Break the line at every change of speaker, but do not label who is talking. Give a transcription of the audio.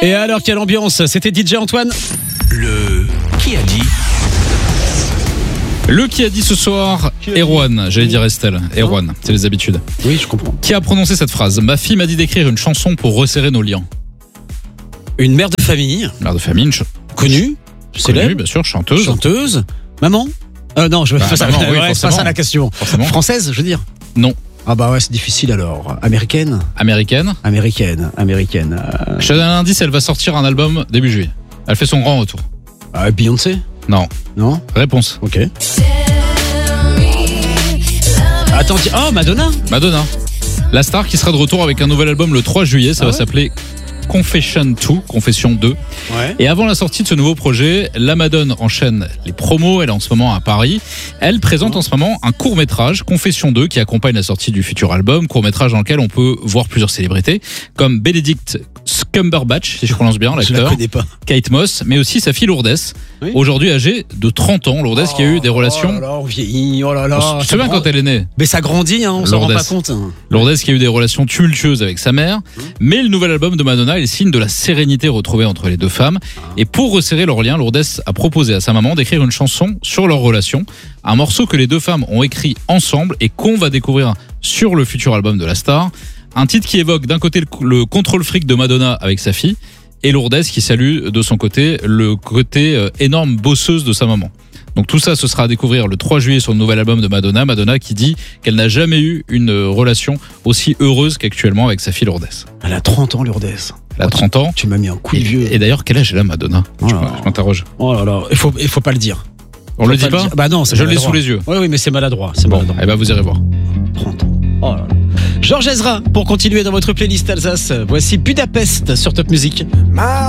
Et alors, quelle ambiance? C'était DJ Antoine.
Le qui a dit?
Le qui a dit ce soir, Erwan, j'allais dire Estelle, Erwan, c'est les habitudes.
Oui, je comprends.
Qui a prononcé cette phrase? Ma fille m'a dit d'écrire une chanson pour resserrer nos liens.
Une mère de famille.
Mère de famille,
Connue. Célèbre.
bien sûr, chanteuse.
Chanteuse. Maman. Non, je fais ça.
maman, oui,
Ouais, c'est pas ça la question.
Forcément.
Française, je veux dire.
Non.
Ah bah ouais, c'est difficile alors. Américaine.
Américaine. Je te donne un indice, elle va sortir un album début juillet. Elle fait son grand retour.
Beyoncé.
Non.
Non.
Réponse.
Ok. Attends, Madonna.
Madonna. La star qui sera de retour avec un nouvel album le 3 juillet, ça va s'appeler Confession 2.
Ouais.
Et avant la sortie de ce nouveau projet, la Madone enchaîne les promos, elle est en ce moment à Paris. Elle présente en ce moment un court-métrage, Confession 2, qui accompagne la sortie du futur album, court-métrage dans lequel on peut voir plusieurs célébrités, comme Benedict Cumberbatch, si je prononce bien,
Je la
l'acteur,
connais pas.
Kate Moss, mais aussi sa fille Lourdes,
Oui.
aujourd'hui âgée de 30 ans. Lourdes qui a eu des relations...
Oh là là, on vieillit. Oh là là.
Tu te souviens quand elle est née?
Mais ça grandit, hein, on s'en rend
Lourdes.
pas compte.
Lourdes qui a eu des relations tumultueuses avec sa mère, mais le nouvel album de Madonna est le signe de la sérénité retrouvée entre les deux femmes. Et pour resserrer leurs liens, Lourdes a proposé à sa maman d'écrire une chanson sur leur relation, un morceau que les deux femmes ont écrit ensemble et qu'on va découvrir sur le futur album de la star. Un titre qui évoque d'un côté le contrôle fric de Madonna avec sa fille et Lourdes qui salue de son côté le côté énorme bosseuse de sa maman. Donc tout ça, ce sera à découvrir le 3 juillet sur le nouvel album de Madonna. Madonna qui dit qu'elle n'a jamais eu une relation aussi heureuse qu'actuellement avec sa fille Lourdes.
Elle a 30 ans, Lourdes.
Elle a 30 ans.
Tu m'as mis un coup de vieux.
Et d'ailleurs, quel âge elle a Madonna?
Oh
Je
là là.
m'interroge.
Oh là là, il faut pas le dire.
On le dit pas?
Bah non, c'est
Je l'ai
maladroit.
sous les yeux.
Oui, mais c'est maladroit. C'est
Bon,
maladroit.
eh ben vous irez voir.
30 ans. Oh là là. Georges Ezra, pour continuer dans votre playlist Alsace, voici Budapest sur Top Music.